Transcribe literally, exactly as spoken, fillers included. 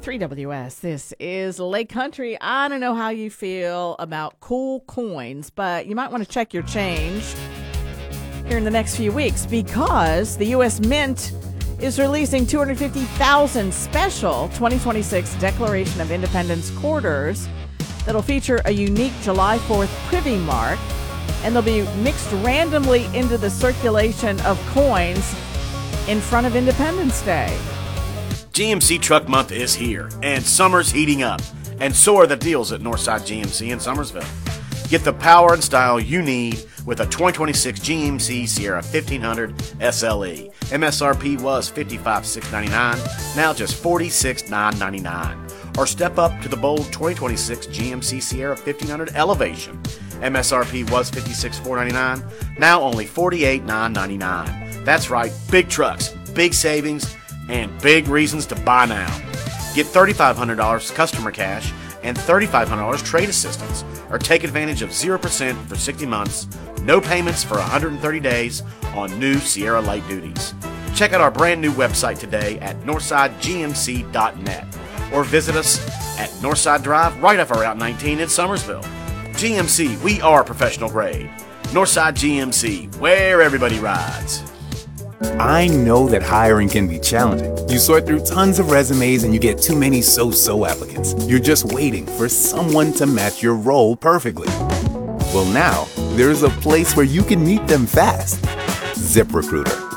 three W S. This is Lake Country. I don't know how you feel about cool coins, but you might want to check your change here in the next few weeks because the U S Mint is releasing two hundred fifty thousand special twenty twenty-six Declaration of Independence quarters that'll feature a unique July fourth privy mark, and they'll be mixed randomly into the circulation of coins in front of Independence Day. G M C Truck Month is here, and summer's heating up, and so are the deals at Northside G M C in Summersville. Get the power and style you need with a twenty twenty-six G M C Sierra fifteen hundred S L E. M S R P was fifty-five thousand six hundred ninety-nine dollars, now just forty-six thousand nine hundred ninety-nine dollars. Or step up to the bold twenty twenty-six G M C Sierra fifteen hundred Elevation. M S R P was fifty-six thousand four hundred ninety-nine dollars, now only forty-eight thousand nine hundred ninety-nine dollars. That's right, big trucks, big savings, and big reasons to buy now. Get three thousand five hundred dollars customer cash and three thousand five hundred dollars trade assistance, or take advantage of zero percent for sixty months, no payments for one hundred thirty days on new Sierra light duties. Check out our brand new website today at northside g m c dot net or visit us at Northside Drive right off of Route nineteen in Summersville. G M C, we are professional grade. Northside G M C, where everybody rides. I know that hiring can be challenging. You sort through tons of resumes and you get too many so-so applicants. You're just waiting for someone to match your role perfectly. Well, now, there's a place where you can meet them fast. ZipRecruiter.